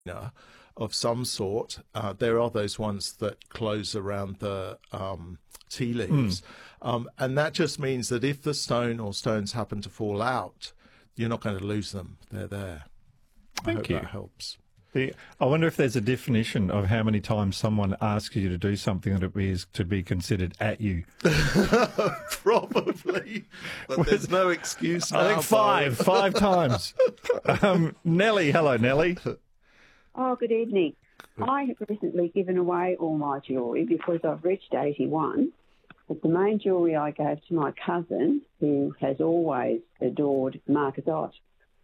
of some sort. There are those ones that close around the tea leaves. And that just means that if the stone or stones happen to fall out, you're not going to lose them. They're there. I hope that helps. I wonder if there's a definition of how many times someone asks you to do something that it is to be considered at you. Probably. But there's no excuse now. I think five times. Nellie, hello, Nellie. Oh, good evening. I have recently given away all my jewellery because I've reached 81. But the main jewellery I gave to my cousin, who has always adored marcasite.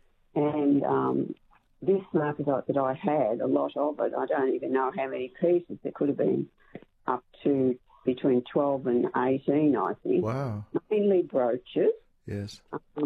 And this marcasite that I had, a lot of it, I don't even know how many pieces. There could have been up to between 12 and 18, I think. Wow. Mainly brooches. Yes.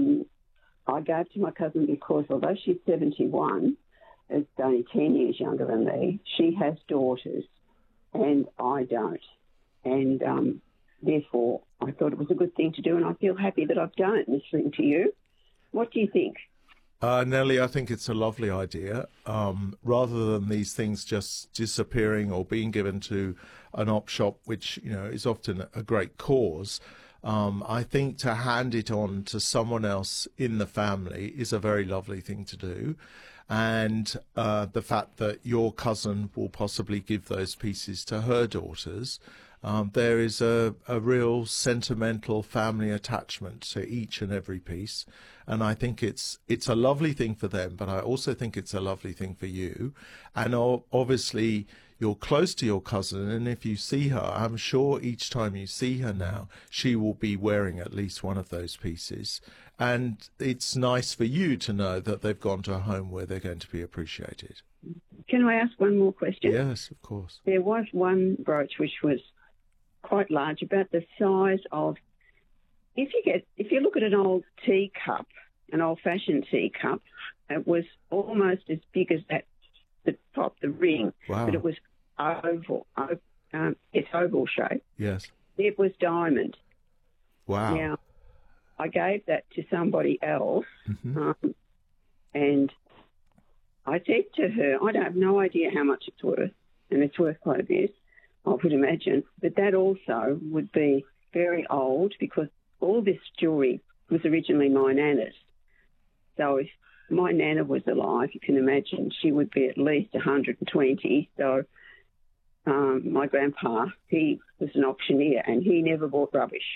I gave to my cousin because although she's 71, is only 10 years younger than me, she has daughters and I don't. And therefore, I thought it was a good thing to do, and I feel happy that I've done it, listening to you. What do you think? Nellie, I think it's a lovely idea. Rather than these things just disappearing or being given to an op shop, which is often a great cause, I think to hand it on to someone else in the family is a very lovely thing to do. And the fact that your cousin will possibly give those pieces to her daughters, there is a real sentimental family attachment to each and every piece. And I think it's a lovely thing for them, but I also think it's a lovely thing for you. And obviously, you're close to your cousin, and if you see her, I'm sure each time you see her now, she will be wearing at least one of those pieces. And it's nice for you to know that they've gone to a home where they're going to be appreciated. Can I ask one more question? Yes, of course. There was one brooch which was quite large, about the size of, if you look at an old teacup, an old-fashioned teacup, it was almost as big as that, the top, the ring, wow. But it was oval. It's oval shape. Yes. It was diamond. Wow. Now, I gave that to somebody else, and I said to her, I have no idea how much it's worth, and it's worth quite a bit, I would imagine, but that also would be very old because all this jewellery was originally my nana's. So if my nana was alive, you can imagine she would be at least 120. So my grandpa, he was an auctioneer and he never bought rubbish.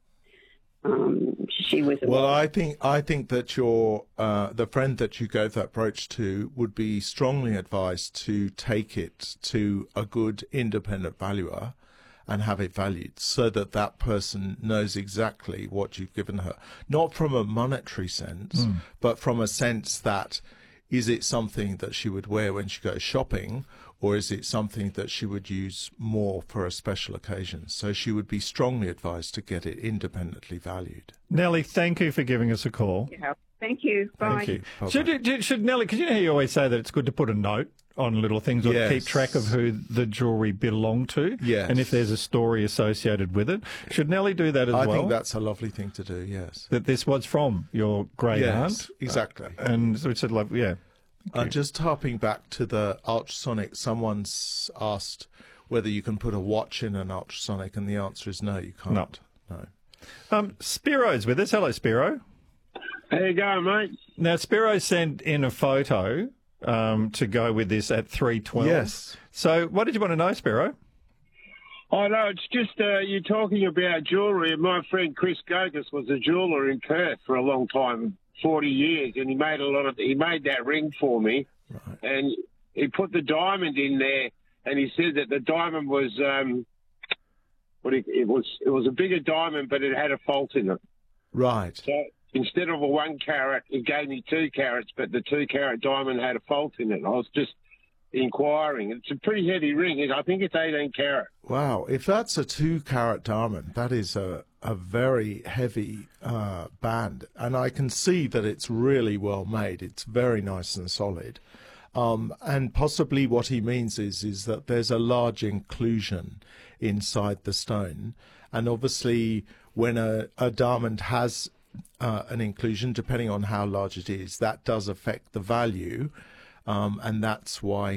She was alive. Well, I think that your the friend that you gave that brooch to would be strongly advised to take it to a good independent valuer and have it valued so that that person knows exactly what you've given her. Not from a monetary sense, but from a sense that, is it something that she would wear when she goes shopping, or is it something that she would use more for a special occasion? So she would be strongly advised to get it independently valued. Nellie, thank you for giving us a call. Yeah. Thank you. Bye. Thank you. Should Nellie, because you know how you always say that it's good to put a note on little things or Yes. keep track of who the jewellery belonged to, Yes. and if there's a story associated with it. Should Nellie do that as well? I think that's a lovely thing to do, yes. That this was from your great aunt? Exactly. And so it's like, yeah. Just harping back to the ultrasonic, someone's asked whether you can put a watch in an ultrasonic, and the answer is no, you can't. No. Spiro's with us. Hello, Spiro. How you going, mate? Now, Spiro sent in a photo to go with this at 3:12. Yes. So what did you want to know, Spiro? Oh, no, it's just you're talking about jewellery. And my friend Chris Gogus was a jeweller in Perth for a long time, 40 years, and he made that ring for me. Right. And he put the diamond in there, and he said that the diamond was it was a bigger diamond, but it had a fault in it. Right. So instead of a 1 carat, he gave me 2 carats, but the 2 carat diamond had a fault in it. I was just inquiring. It's a pretty heavy ring. I think it's 18 carat. Wow. If that's a 2 carat diamond, that is a very heavy band. And I can see that it's really well made. It's very nice and solid. And possibly what he means is that there's a large inclusion inside the stone. And obviously when a diamond has an inclusion, depending on how large it is, that does affect the value. and that's why